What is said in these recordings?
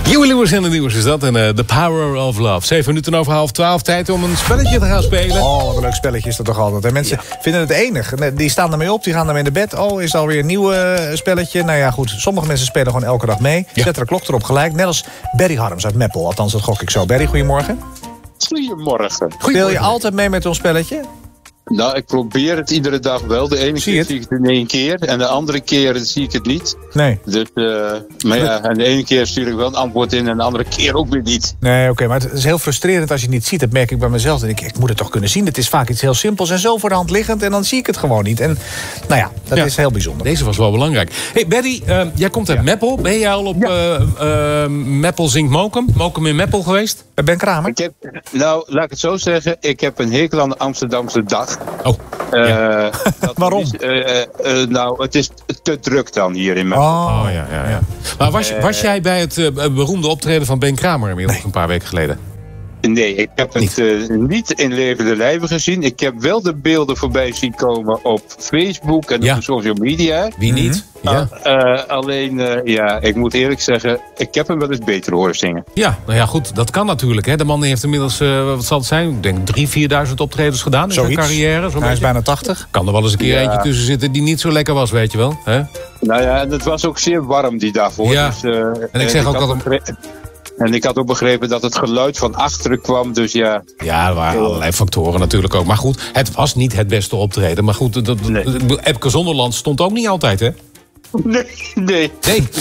Huey Lewis en de nieuws is dat. En The Power of Love. 7 minuten over 11:30. Tijd om een spelletje te gaan spelen. Oh, wat een leuk spelletje is dat toch altijd. En mensen vinden het enig. Die staan ermee op, die gaan ermee naar bed. Oh, is alweer een nieuw spelletje. Nou ja, goed. Sommige mensen spelen gewoon elke dag mee. Zetten de klok erop gelijk. Net als Barry Harms uit Meppel. Althans, dat gok ik zo. Barry, goedemorgen. Goedemorgen. Speel je altijd mee met ons spelletje? Nou, ik probeer het iedere dag wel. De ene keer zie ik het in 1 keer. En de andere keer zie ik het niet. Nee. Dus, maar ja, en de ene keer stuur ik wel een antwoord in. En de andere keer ook weer niet. Nee, oké, maar het is heel frustrerend als je het niet ziet. Dat merk ik bij mezelf. Dan denk ik moet het toch kunnen zien. Het is vaak iets heel simpels en zo voor de hand liggend. En dan zie ik het gewoon niet. En nou ja, dat is heel bijzonder. Deze was wel belangrijk. Hey, Betty, jij komt uit Meppel. Ben jij al op Meppel zingt Mokum? Mokum in Meppel geweest? Ben Kramer? Nou, laat ik het zo zeggen. Ik heb een hekel aan de Amsterdamse dag. Oh. Waarom? Nou, het is te druk dan hier in Meppel. Oh, ja. Maar was jij bij het beroemde optreden van Ben Kramer inmiddels een paar weken geleden? Nee, ik heb het niet in levende lijven gezien. Ik heb wel de beelden voorbij zien komen op Facebook en op de social media. Wie niet? Alleen, ik moet eerlijk zeggen, ik heb hem wel eens beter horen zingen. Ja, nou ja, goed, dat kan natuurlijk. Hè. De man heeft inmiddels, wat zal het zijn? Ik denk 3.000-4.000 optredens gedaan in zijn carrière. Hij is bijna 80. Kan er wel eens een keer eentje tussen zitten die niet zo lekker was, weet je wel. Hè? Nou ja, en het was ook zeer warm die dag, hoor. Ja, dus, en ik zeg ook dat... En ik had ook begrepen dat het geluid van achteren kwam, dus ja... Ja, er waren allerlei factoren natuurlijk ook. Maar goed, het was niet het beste optreden. Maar goed, Epke Zonderland stond ook niet altijd, hè? Nee.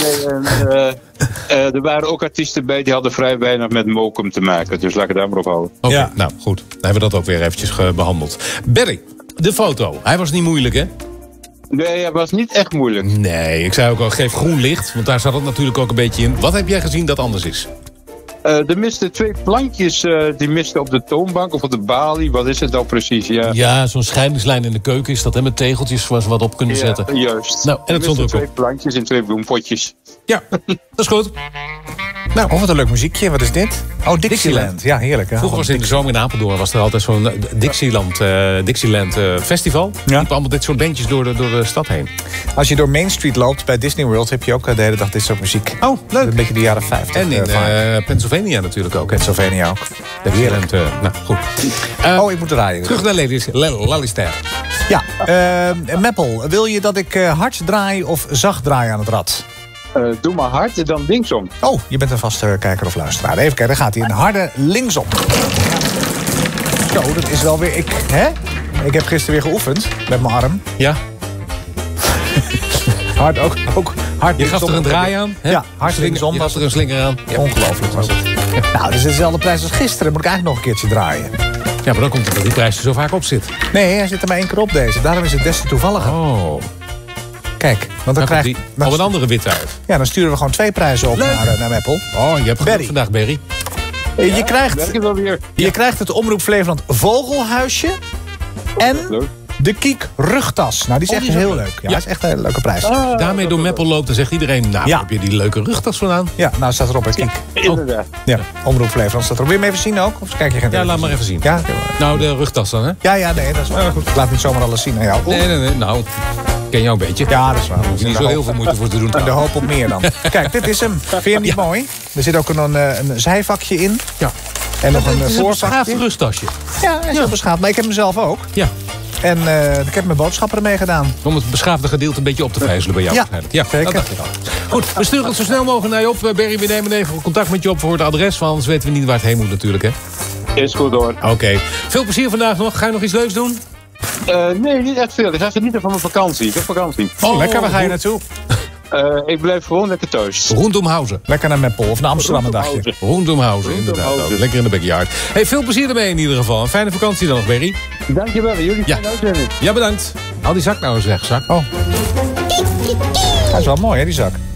Er waren ook artiesten bij die hadden vrij weinig met Mokum te maken. Dus laat ik het daar maar op houden. Oké, nou goed. Dan hebben we dat ook weer eventjes behandeld. Barry, de foto. Hij was niet moeilijk, hè? Nee, het was niet echt moeilijk. Nee, ik zei ook al, geef groen licht. Want daar zat het natuurlijk ook een beetje in. Wat heb jij gezien dat anders is? Er misten 2 plankjes, die misten op de toonbank of op de balie. Wat is het nou precies? Ja, zo'n scheidingslijn in de keuken is dat, hè, met tegeltjes waar ze wat op kunnen zetten. Ja, juist. Nou, en het stond er ook 2 plankjes en 2 bloempotjes. Ja, dat is goed. Nou, wat een leuk muziekje. Wat is dit? Oh, Dixieland. Ja, heerlijk. Hè? Vroeger was in de zomer in Apeldoorn was er altijd zo'n Dixieland Festival. Ja. Liepen allemaal dit soort bandjes door de stad heen. Als je door Main Street loopt bij Disney World heb je ook de hele dag dit soort muziek. Oh, leuk. Een beetje de jaren 50. En in Pennsylvania natuurlijk ook. Pennsylvania ook. Heerlijk. Nou, goed. Ik moet draaien. Terug naar Lelystad. Ja, Meppel, wil je dat ik hard draai of zacht draai aan het rad? Doe maar hard en dan linksom. Oh, je bent een vaste kijker of luisteraar. Even kijken, daar gaat hij. Een harde linksom. Zo, dat is wel weer... Ik heb gisteren weer geoefend met mijn arm. Ja. Hard ook hard. Je gaf er een draai aan? Hè? Ja, hard linksom. Je gaf er een slinger aan. Ja. Ongelooflijk was het. Nou, dat is dezelfde prijs als gisteren. Moet ik eigenlijk nog een keertje draaien. Ja, maar dan komt het dat die prijs er zo vaak op zit. Nee, hij zit er maar 1 keer op deze. Daarom is het des te toevalliger. Oh. Kijk, want dan krijg je... Op een andere witte uit. Ja, dan sturen we gewoon 2 prijzen op naar Meppel. Oh, je hebt genoeg vandaag, Barry. Je krijgt het Omroep Flevoland Vogelhuisje en de Kiek rugtas. Nou, die is echt heel leuk. Ja, dat is echt een hele leuke prijs. Daarmee door Meppel loopt, dan zegt iedereen... Nou, heb je die leuke rugtas vandaan? Ja, nou staat erop, hè, Kiek. Inderdaad. Ja, Omroep Flevoland staat erop. Wil je hem even zien ook? Of kijk je geen laat maar even zien. Ja? Nou, de rugtas dan, hè? Ja, nee, dat is wel goed. Laat niet zomaar alles zien aan jou. Nee. Nou, ken jou een beetje. Ja, dat is waar. Daar hoef je niet zo heel veel moeite voor te doen. En de hoop op meer dan. Kijk, dit is hem. Vind je hem niet mooi? Er zit ook een zijvakje in. Ja. En nog een voorvakje. Een beschaafd rugtasje. Ja, hij is heel beschaafd. Maar ik heb hem zelf ook. Ja. En ik heb mijn boodschappen ermee gedaan. Om het beschaafde gedeelte een beetje op te vijzelen bij jou. Ja, zeker. Dat dacht ik al. Goed, we sturen het zo snel mogelijk naar je op. Barry, we nemen even contact met je op voor het adres. Want anders weten we niet waar het heen moet natuurlijk, hè? Is goed hoor. Oké. Veel plezier vandaag nog. Ga je nog iets leuks doen? Nee, niet echt veel. Ik ga genieten van mijn vakantie. Ik heb vakantie. Oh, lekker. Waar ga je naartoe? Ik blijf gewoon lekker thuis. Roendomhausen. Lekker naar Meppel of naar Amsterdam een dagje. Roendomhausen, inderdaad. Ook. Lekker in de backyard. Hey, veel plezier ermee in ieder geval. Een fijne vakantie dan nog, Barry. Dankjewel. Jullie fijne uitzending. Ja, bedankt. Haal die zak nou eens weg, zak. Oh. Hij is wel mooi, hè, die zak.